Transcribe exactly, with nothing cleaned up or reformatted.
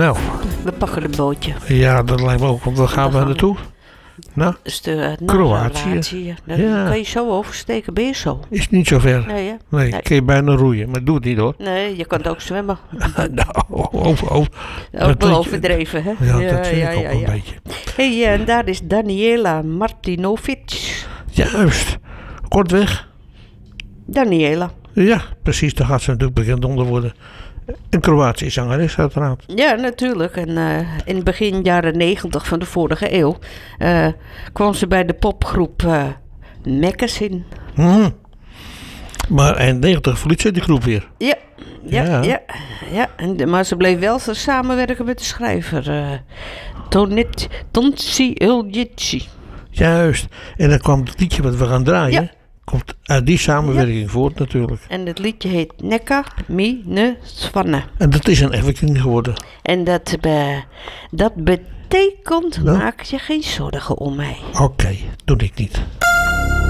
Nou. We pakken een bootje. Ja, dat lijkt me ook. Want waar gaan we naartoe? Nou, Stu- uh, Kroatië. Kroatië. Dan Ja. kan je zo oversteken, ben je zo. Is niet zo ver. Nee, hè? Nee, Nee. kun je bijna roeien, maar doe het niet hoor. Nee, je kan ook zwemmen. nou, oh, oh, oh. Ook Dat wel weet je- overdreven, hè? Ja, dat vind ik ook een beetje. Hey, en daar is Daniela Martinovic. Juist. Kortweg. Daniela. Ja, precies. Daar gaat ze natuurlijk bekend onder worden. Een Kroatische zangeres uiteraard. Ja, natuurlijk. En uh, in begin jaren negentig van de vorige eeuw uh, kwam ze bij de popgroep uh, Magazine. Mm. Maar eind negentig verliet ze die groep weer. Ja, ja, Ja. ja. ja. En de, maar ze bleef wel samenwerken met de schrijver. Uh, Tonet, Tonsi Uljici. Juist. En dan kwam het liedje wat we gaan draaien. Ja. Komt uit die samenwerking voort natuurlijk. En het liedje heet Neka Mi Ne Svanne. En dat is een evergreen geworden. En dat, be, dat betekent, Nou? maak je geen zorgen om mij. Oké, doe ik niet.